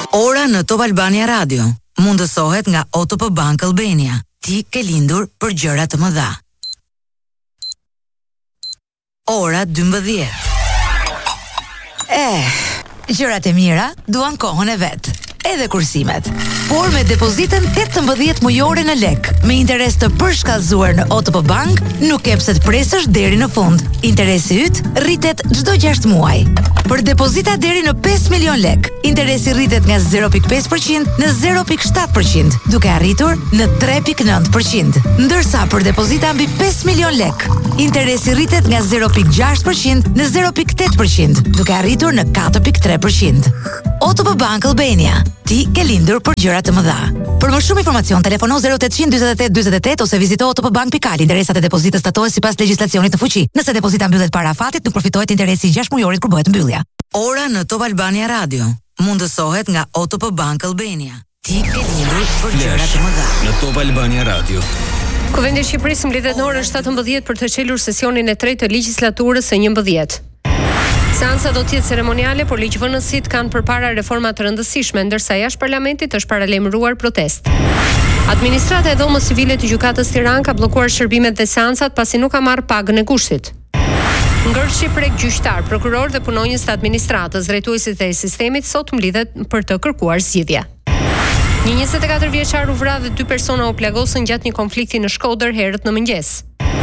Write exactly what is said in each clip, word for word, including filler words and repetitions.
Ora në Top Albania Radio mundësohet nga O T P Bank Albania. Ti ke lindur për gjëra të mëdha. Ora dymbëdhjetë. Eh, gjërat e mira duan kohën e vet. Edhe kursimet. Por me depozitën tetëmbëdhjetë mujore në lek, me interes të përshkallëzuar në O T P Bank, nuk ke pse të presësh deri në fund. Interesi yt rritet çdo gjashtë muaj. Për depozita deri në pesë milion lek, interesi rritet nga zero pikë pesë përqind në zero pikë shtatë përqind, duke arritur në tre pikë nëntë përqind. Ndërsa për depozita mbi pesë milion lek, interesi rritet nga zero pikë gjashtë përqind në zero pikë tetë përqind, duke arritur në katër pikë tre përqind. O T P Bank Albania. Ti ke lindur për gjëra të mëdha. Për më shumë informacion, telefono zero oktëqind dyzet e tetë dyzet e tetë ose vizito otpbank.al. Interesat e depozitës statohen sipas legjislacionit në fuqi. Nëse depozita mbyllet para afatit, nuk përfitohet interesi i gjashtë mujorit kur bëhet mbyllja. Ora në Top Albania Radio mundësohet nga O T P Bank Albania. Ti ke lindur për gjëra të mëdha. Në Top Albania Radio. Kuvendi i Shqipërisë mbledhet në orën shtatëmbëdhjetë për të çelur sesionin e tretë të legjislaturës së njëmbëdhjetë. Seanca do të jetë ceremoniale, por ligjvënësit kanë përpara reforma të rëndësishme, ndërsa jashtë parlamentit është paralajmëruar protestë. Administrata e Dhomës Civile të Gjykatës Tiranë ka bllokuar shërbimet dhe seancat pasi nuk ka marrë pagën e kushtit. Ngërçi prek gjyqtar, prokuror dhe punonjës të administratës, drejtuesit e sistemit sot mblidhet për të kërkuar zgjidhje. Një njëzet e katër vjeçar u vra dhe dy persona u plagosën gjatë një konflikti në Shkodër herët në mëngjes.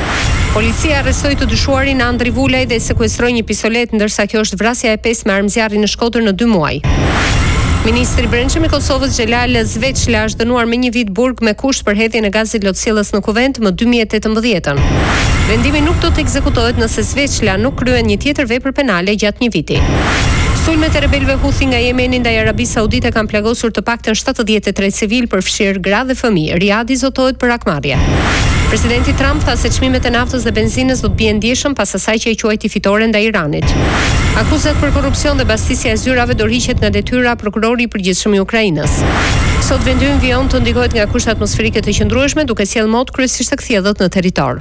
Policia arrestoi të dyshuarin Andri Vulaj dhe sekuestroi një pistolet, ndërsa kjo është vrasja e pesë me armëzjarri në Shkodër në dy muaj. Ministri i Brendshëm i Kosovës Xhelal Zveçla është dënuar me një vit burg me kusht për hedhjen e gazit lotësjellës në Kuvent më dy mijë e tetëmbëdhjetë. Vendimi nuk do të ekzekutohet nëse Zveçla nuk kryen një tjetër vepër penale gjatë një viti. Sulmet e rebelëve Houthi nga Jemeni ndaj Arabisë Saudite kanë plagosur të paktën shtatëdhjetë e tre civil, përfshirë gra dhe fëmijë. Riadi zotohet për akmarrje. Presidenti Trump tha se çmimet e naftës dhe benzinës do të bien ndjeshëm pas asaj që e quajti fitore ndaj Iranit. Akuzat për korrupsion dhe bastisja e zyrave dorëhiqet nga detyra prokurori i përgjithshëm i Ukrainës. Sot vendi ynë vijon të ndikohet nga kushte atmosferike të qëndrueshme, duke sjellë mod kryesisht të kthjellët në territor.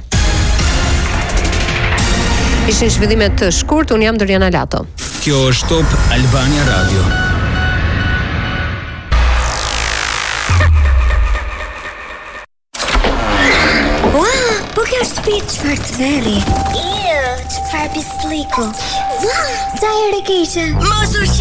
Ishin zhvillime të shkurt, un jam Doriana Lato. Kjo është Top Albania Radio. Çfarë të veri? Iu, çfarë pisliku? Ua, çaj rëkeqe. Mos u